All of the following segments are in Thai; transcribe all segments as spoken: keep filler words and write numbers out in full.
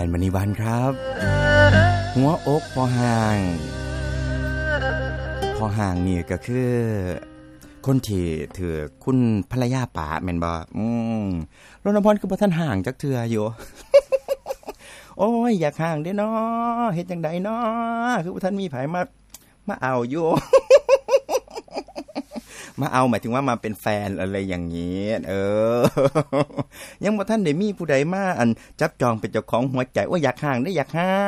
นมณีวันครับหัวอกพอห่างพอห่างนี่ก็คือคนที่ถือคุณภรรยาป๋าแม่นบ่อืมรณพรคือบ่ทันห่างจักเทื่ออยู่ โอ้ยอยากห่างเด้เนาะเฮ็ดจังได๋เนาะคือบ่ทันมีไผมามาเอาอยู่ มาเอาหมายถึงว่ามาเป็นแฟนอะไรอย่างนี้เออ ยังบ่ทันได้มีผู้ใดมาอันจับจองเป็นเจ้าของหัวใจว่าอยากห่างได้อยากห่าง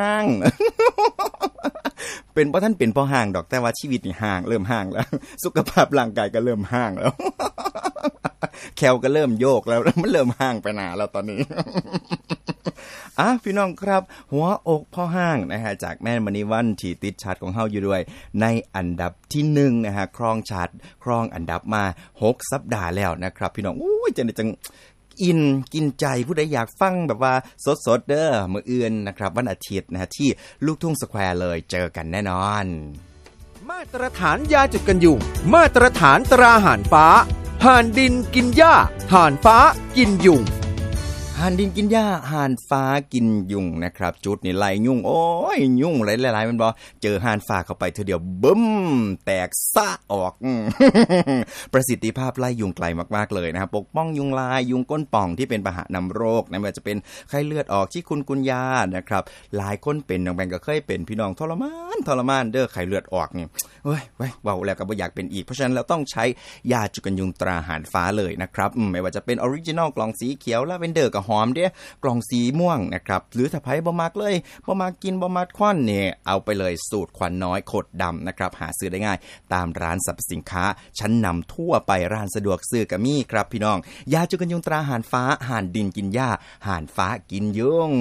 เป็นบ่ทันเป็นพอห่างดอกแต่ว่าชีวิตนี่ห่างเริ่มห่างแล้วสุขภาพร่างกายก็เริ่มห่างแล้ว แคลก็เริ่มโยกแล้วมันเริ่มห่างไปหนาแล้วตอนนี้ อ่ะพี่น้องครับหัวอกพ่อห้างนะฮะจากแม่มณีวันที่ติดชาร์ตของเฮาอยู่ด้วยในอันดับที่หนึ่งนะฮะครองชาร์ตครองอันดับมาหกสัปดาห์แล้วนะครับพี่น้องอู้ยจังจังอินกินใจผู้ใดอยากฟังแบบว่าสดๆเด้อมื้ออื่นนะครับวันอาทิตย์นะฮะที่ลูกทุ่งสแควร์เลยเจอกันแน่นอนมาตรฐานยาจุดกันยุงมาตรฐานตราห่านฟ้าห่านดินกินหญ้าห่านฟ้ากินยุงห่านดินกินหญ้าห่านฟ้ากินยุงนะครับจุดนี่ไล่ยุงโอ้ยยุงหลายๆมันบ่เจอห่านฟ้าเข้าไปเทื่อเดียวบึ้มแตกซะออก ประสิทธิภาพไล่ยุงไกลมากๆเลยนะครับปกป้องยุงลายยุงก้นป่องที่เป็นพาหะนำโรคนะไม่ว่าจะเป็นไข้เลือดออกที่คุณกุนยานะครับหลายคนเป็นน้องแบงก็เคยเป็นพี่น้องทรมานทรมานเด้อไข้เลือดออกนี่เฮ้ยเว้ยเว้าแล้วก็บ่อยากเป็นอีกเพราะฉะนั้นเราต้องใช้ยาจุกันยุงตราห่านฟ้าเลยนะครับไม่ว่าจะเป็นออริจินัลกล่องสีเขียวลาเวนเดอร์กับหอมเด้กล่องสีม่วงนะครับหรือถ้าไผบ่มักเลยบ่มักกินบ่มักควันเนี่ยเอาไปเลยสูตรควันน้อยขดดำนะครับหาซื้อได้ง่ายตามร้านสรรพสินค้าชั้นนำทั่วไปร้านสะดวกซื้อก็มีครับพี่น้องยาจุกันยุงตราห่านฟ้าห่านดินกินหญ้าห่านฟ้ากินยุง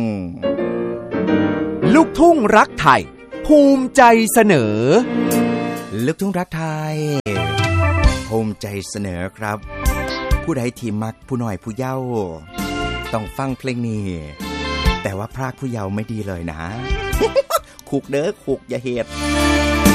ลูกทุ่งรักไทยภูมิใจเสนอลูกทุ่งรักไทยภูมิใจเสนอครับผู้ใดที่มักผู้น้อยผู้เยาว์ต้องฟังเพลงนี้แต่ว่าพรากผู้เยาว์ไม่ดีเลยนะ คุกเด้อคุกอย่าเฮ็ด